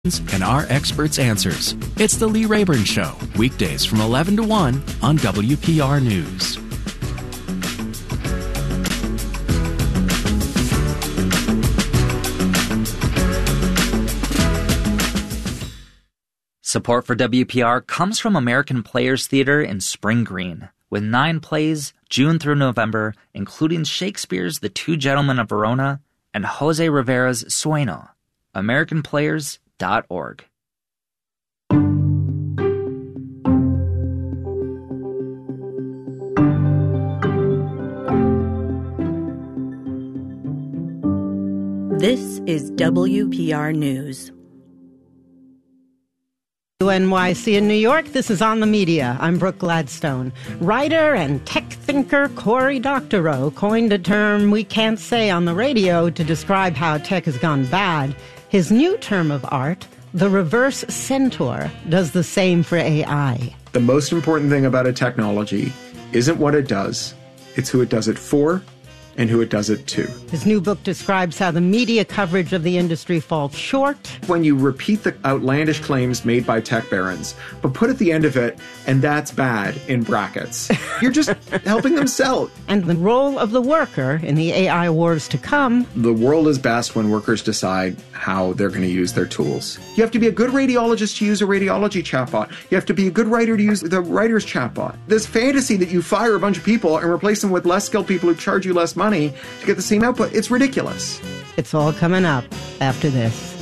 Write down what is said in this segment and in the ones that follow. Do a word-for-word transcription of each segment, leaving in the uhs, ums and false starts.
and our experts' answers. It's the Lee Rayburn Show, weekdays from eleven to one on W P R News. Support for W P R comes from American Players Theater in Spring Green, with nine plays June through November, including Shakespeare's The Two Gentlemen of Verona and Jose Rivera's Sueño. American Players dot org. This is W P R News. N Y C in New York, this is On the Media. I'm Brooke Gladstone. Writer and tech thinker Cory Doctorow coined a term we can't say on the radio to describe how tech has gone bad. His new term of art, the reverse centaur, does the same for A I. The most important thing about a technology isn't what it does, it's who it does it for and who it does it to. His new book describes how the media coverage of the industry falls short. When you repeat the outlandish claims made by tech barons, but put at the end of it, and that's bad, in brackets, you're just helping them sell. And the role of the worker in the A I wars to come. The world is best when workers decide how they're going to use their tools. You have to be a good radiologist to use a radiology chatbot. You have to be a good writer to use the writer's chatbot. This fantasy that you fire a bunch of people and replace them with less skilled people who charge you less money to get the same output, it's ridiculous. It's all coming up after this.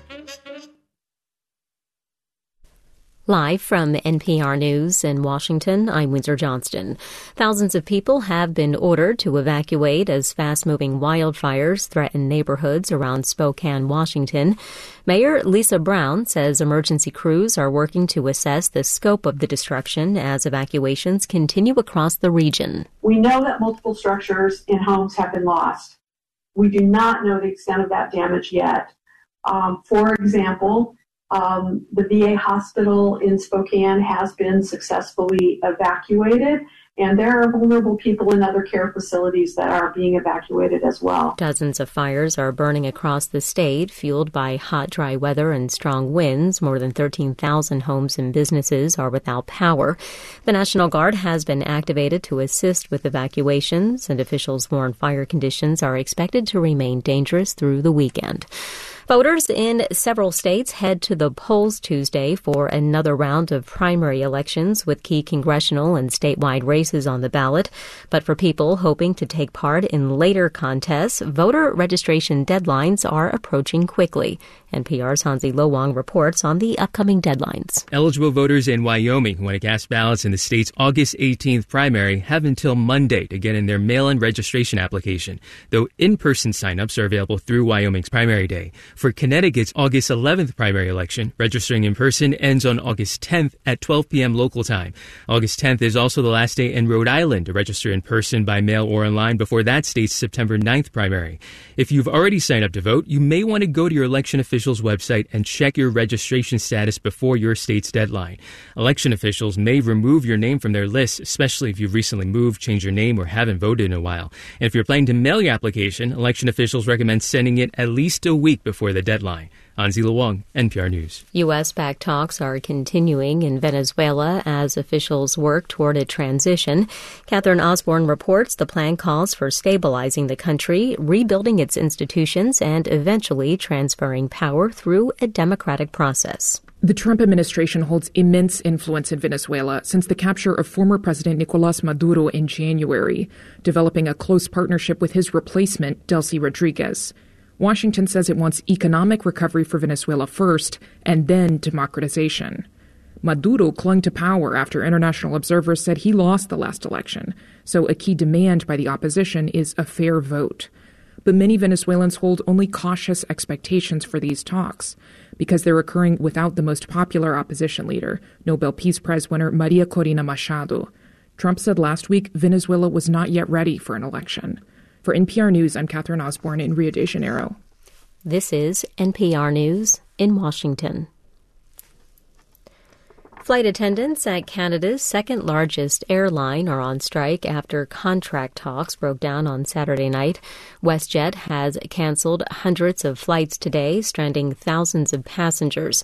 Live from N P R News in Washington, I'm Windsor Johnston. Thousands of people have been ordered to evacuate as fast-moving wildfires threaten neighborhoods around Spokane, Washington. Mayor Lisa Brown says emergency crews are working to assess the scope of the destruction as evacuations continue across the region. We know that multiple structures in homes have been lost. We do not know the extent of that damage yet. Um, for example, Um, the V A hospital in Spokane has been successfully evacuated, and there are vulnerable people in other care facilities that are being evacuated as well. Dozens of fires are burning across the state, fueled by hot, dry weather and strong winds. More than thirteen thousand homes and businesses are without power. The National Guard has been activated to assist with evacuations, and officials warn fire conditions are expected to remain dangerous through the weekend. Voters in several states head to the polls Tuesday for another round of primary elections with key congressional and statewide races on the ballot. But for people hoping to take part in later contests, voter registration deadlines are approaching quickly. N P R's Hansi Lo-Wang reports on the upcoming deadlines. Eligible voters in Wyoming who want to cast ballots in the state's August eighteenth primary have until Monday to get in their mail-in registration application, though in-person sign-ups are available through Wyoming's primary day. For Connecticut's August eleventh primary election, registering in person ends on August tenth at twelve p.m. local time. August tenth is also the last day in Rhode Island to register in person by mail or online before that state's September ninth primary. If you've already signed up to vote, you may want to go to your election official's website and check your registration status before your state's deadline. Election officials may remove your name from their list, especially if you've recently moved, changed your name, or haven't voted in a while. And if you're planning to mail your application, election officials recommend sending it at least a week before the deadline. Hansi Lo-Wang, N P R News. U S-backed talks are continuing in Venezuela as officials work toward a transition. Catherine Osborne reports the plan calls for stabilizing the country, rebuilding its institutions, and eventually transferring power through a democratic process. The Trump administration holds immense influence in Venezuela since the capture of former President Nicolas Maduro in January, developing a close partnership with his replacement, Delcy Rodriguez. Washington says it wants economic recovery for Venezuela first, and then democratization. Maduro clung to power after international observers said he lost the last election, so a key demand by the opposition is a fair vote. But many Venezuelans hold only cautious expectations for these talks, because they're occurring without the most popular opposition leader, Nobel Peace Prize winner Maria Corina Machado. Trump said last week Venezuela was not yet ready for an election. For N P R News, I'm Catherine Osborne in Rio de Janeiro. This is N P R News in Washington. Flight attendants at Canada's second-largest airline are on strike after contract talks broke down on Saturday night. WestJet has canceled hundreds of flights today, stranding thousands of passengers.